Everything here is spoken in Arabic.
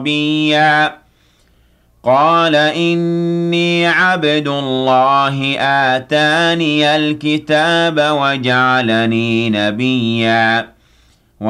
عربيا قال إني عبد الله آتاني الكتاب وجعلني نبيا